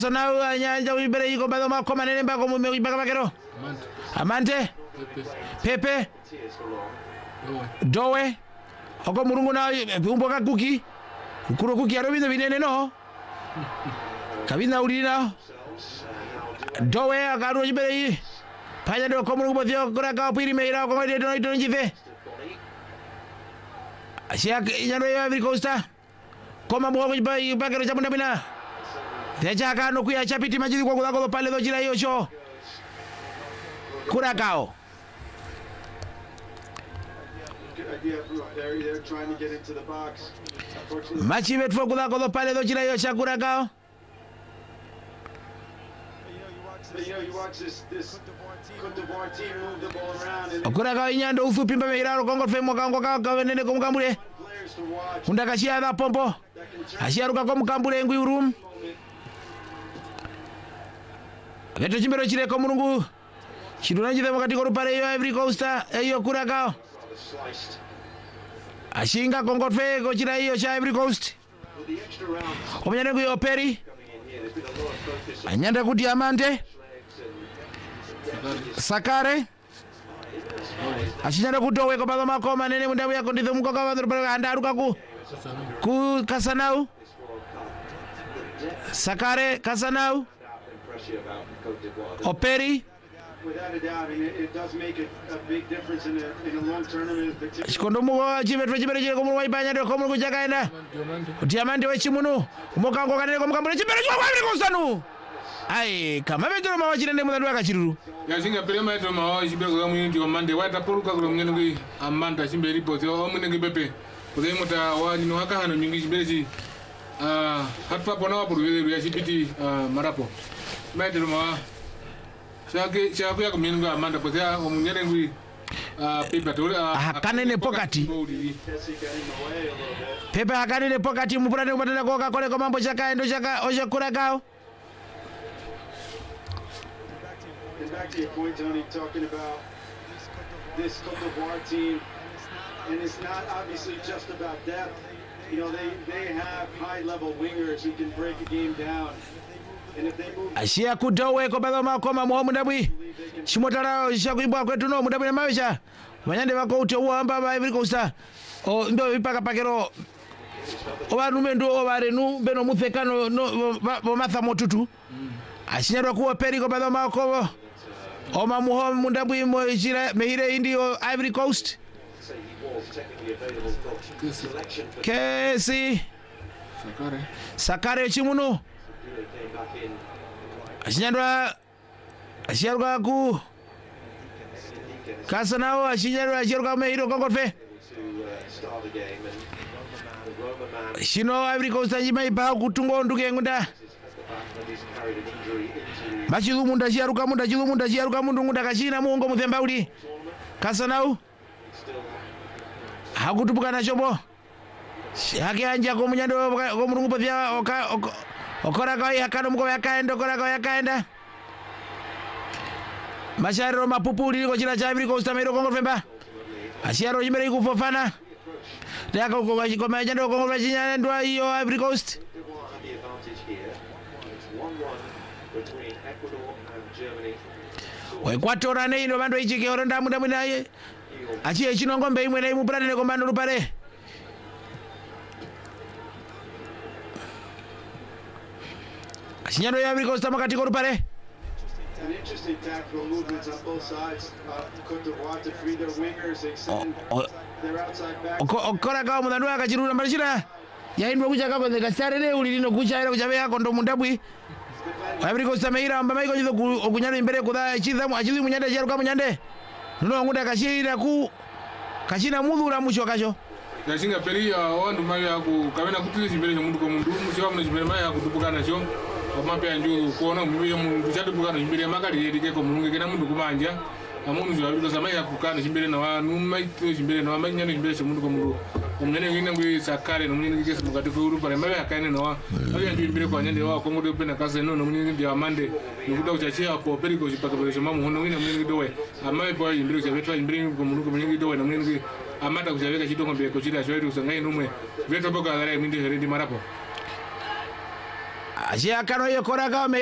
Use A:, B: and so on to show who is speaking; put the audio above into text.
A: Sana nyanja ibere yiko bado makoma nene mbako mumebaka bakero. Amante. Pepe. Dowe. Oko murungu na umboka kuki. Ukuro kuki arobinde binene no. Kabina ulina. Dowe agaru ibere yi. Panya do ko murungu bothio kora ka piri meira ko ngode no ito njive. Asia nyano ya Ivory Coast. Koma mwo bakero chamunda bina. Teja kano kuya chapiti majidi kwa kudako pale do jira hiyo show. Curacao. Machi vet for kudako do pale do jira hiyo sha Curacao. Curacao inyando ufupi mba meiraro kongo femo kango ka nene ko mukambule. Undaka shia da pompo. Ashia ruka ko mukambule ngwi urum. Veto chimbero chire ko murungu. Chiruna chide wakati ko rupare yo Ivory Coast yo Curacao. Ashinga kongofe ko chira yo cha Ivory Coast. Omanyane ko Operi. Anyanda kuti Amante. Sakare. Ashinyanda kutowe ko bado makoma nene mundabu yako nditho mukoka wa rupare andaruka ku Kasanau. Sakare Kasanau. Operi.
B: Without a doubt, I mean, it does make a big difference in a long tournament.
A: Kondomo chivetwe chibere ko mulwa ibanya ndo ko mulwa jakaenda. Diamante we chimunu. Mukango kanene ko mukambule chibere kwa Ivory Coast nu. Ai, kama vetero mawachire ndemu ndandu akachiruru.
C: Yasinga prema eto mawa chibere ko mwindi wa mande wata poluka ko mwene ngi amanda chimbere pote o mwene ngi pepe. Kuzai muta wa nino haka hano nyingi chimbere chi hatfa pona wa puru ya chipiti marapo. Maitero mawa Chake ya kumyengu Amanda potea omunyere ngwi Pepe tole
A: kanene pokati. Pepe kanene pokati mupurane kumatana koka kole ko mambo chaka endo chaka oje Curacao.
B: Back to your point, Tony, talking about this Cote d'Ivoire team, and it's not obviously just about depth. You know, they have high-level wingers who can break a game down.
A: Ashia kudowe ko bado makoma mwo mudabwi shimotara shakuibwa kwetu no mudabwi na mawisha manyande bako utewa amba ba Ivory Coast o ndo bipaka pakero obantu mendo obarenu beno muthekano no bo matha motutu ashinyarwa kuwa peri ko bado makoma o mamuho mudabwi mo jira mehire indio Ivory Coast Kesi Sakare chimunu Ashinyarwa ku Kasanao ashinyarwa meiro kongofe Shino Ivory Coast njima ipa kutungo nduke ngunda Machilu munda shiaruka mundu ngunda kashina muongo muthemba uli Kasanao hakutupuka na chobo Hake anja ko munyando ko murungu pothia okora ko yakano muko yakaenda okora ko yakaenda Masharo mapupuli ko chira cha Ivory Coast mero kongo femba Ashiaro yimere kufofana Ndako ko majando ko majinya ndwa iyo Ivory Coast Equator ne ino bando ichike oronda muda munaye Achie chinongombe imwe na imupurane ne komando rupare Ashinyano ya Ivory Coast makati ko rupare
B: An interesting tactical movements on both sides. Cote d'Ivoire to free their wingers, extend their outside back.
A: Okora ka mudandu akachirura marishira yaindwa kuchaka kwa kasarele ulilino kuchaira kuchabea kondo mundabwi Ivory Coast meira amba maiko chizo okunyana imbere kuda chidhamu achili munyande charuka munyande nuno nguda kashira ku kashina mudhura mucho kacho
C: Yasinga peri wandu maya ku kavena kutile chimbere cha mundu ko mundu mushiwa mune chimbere maya kutupukana cho Omape anju kuona mbiye mundu chatupukana chimbere makali yedike ko mulungu kena mundu kumanja amundu zwa bito samaya kukana chimbere na wanu maito chimbere na wamanyana chimbere cha mundu ko mundu omnene wina ngwi Sakare no munene kese mukati ko uru pare mabe akaine no wa ayo chimbere kwa nyande wa kongo de pena kase no munene ndi Amande nukuda kuchachia ko peri ko chipaka pere cha mamu hono wina munene dowe amaye kwa chimbere cha betwa chimbere ko mundu ko munene dowe na munene amata kuchaveka chitongo mbele ko chira shwetu sangai numwe veto boka dare mindi heredi marapo
A: achiyakano iyo kora kame